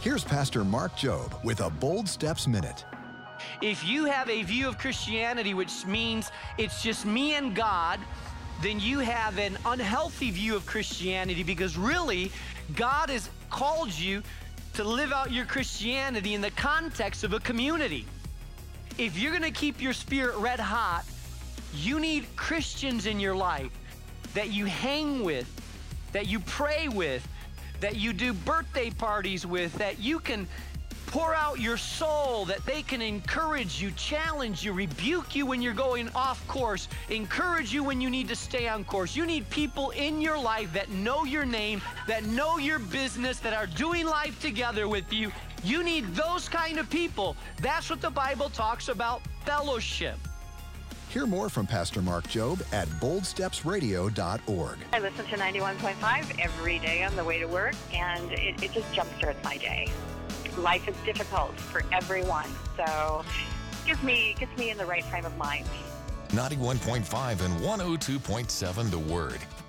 Here's Pastor Mark Jobe with a Bold Steps Minute. If you have a view of Christianity which means it's just me and God, then you have an unhealthy view of Christianity, because really God has called you to live out your Christianity in the context of a community. If you're going to keep your spirit red hot, you need Christians in your life that you hang with, that you pray with, that you do birthday parties with, that you can pour out your soul, that they can encourage you, challenge you, rebuke you when you're going off course, encourage you when you need to stay on course. You need people in your life that know your name, that know your business, that are doing life together with you. You need those kind of people. That's what the Bible talks about, fellowship. Hear more from Pastor Mark Jobe at boldstepsradio.org. I listen to 91.5 every day on the way to work, and it just jumpstarts my day. Life is difficult for everyone, so gets me in the right frame of mind. 91.5 and 102.7 The Word.